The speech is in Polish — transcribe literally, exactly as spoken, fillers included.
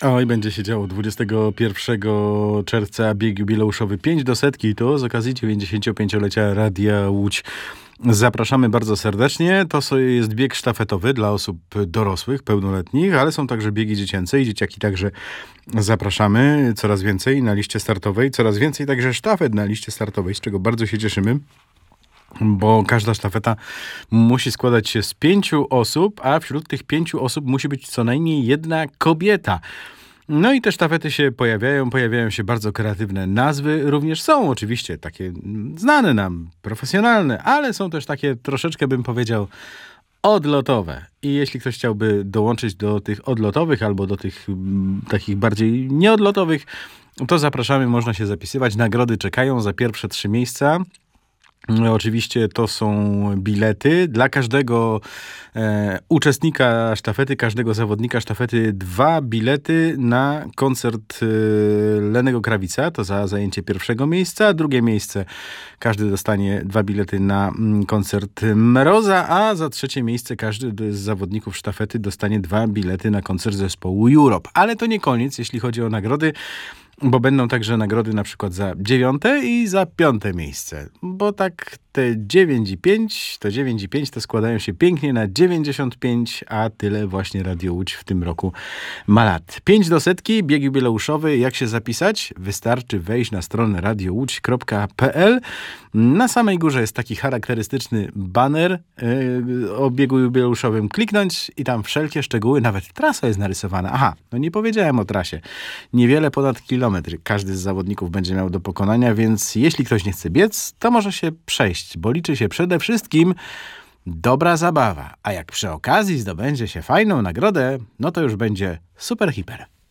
Oj, będzie się działo dwudziestego pierwszego czerwca bieg jubileuszowy pięć do setki, to z okazji dziewięćdziesięciopięciolecia Radia Łódź. Zapraszamy bardzo serdecznie. To sobie jest bieg sztafetowy dla osób dorosłych, pełnoletnich, ale są także biegi dziecięce i dzieciaki także zapraszamy. Coraz więcej na liście startowej, coraz więcej także sztafet na liście startowej, z czego bardzo się cieszymy. Bo każda sztafeta musi składać się z pięciu osób, a wśród tych pięciu osób musi być co najmniej jedna kobieta. No i te sztafety się pojawiają, pojawiają się bardzo kreatywne nazwy, również są oczywiście takie znane nam, profesjonalne, ale są też takie troszeczkę, bym powiedział, odlotowe. I jeśli ktoś chciałby dołączyć do tych odlotowych albo do tych m, takich bardziej nieodlotowych, to zapraszamy, można się zapisywać. Nagrody czekają za pierwsze trzy miejsca. No, oczywiście to są bilety dla każdego e, uczestnika sztafety, każdego zawodnika sztafety, dwa bilety na koncert e, Lennego Krawica, to za zajęcie pierwszego miejsca, drugie miejsce każdy dostanie dwa bilety na mm, koncert Mroza, a za trzecie miejsce każdy z zawodników sztafety dostanie dwa bilety na koncert zespołu Europe. Ale to nie koniec, jeśli chodzi o nagrody, bo będą także nagrody na przykład za dziewiąte i za piąte miejsce. Bo tak te dziewięć i pięć, to dziewięć i pięć to składają się pięknie na dziewięćdziesiąt pięć, a tyle właśnie Radio Łódź w tym roku ma lat. pięć do setki, bieg jubileuszowy. Jak się zapisać? Wystarczy wejść na stronę radio łódź kropka p l. Na samej górze jest taki charakterystyczny baner yy, o biegu jubileuszowym. Kliknąć i tam wszelkie szczegóły, nawet trasa jest narysowana. Aha, no nie powiedziałem o trasie. Niewiele ponad kilometr każdy z zawodników będzie miał do pokonania, więc jeśli ktoś nie chce biec, to może się przejść, bo liczy się przede wszystkim dobra zabawa. A jak przy okazji zdobędzie się fajną nagrodę, no to już będzie super hiper.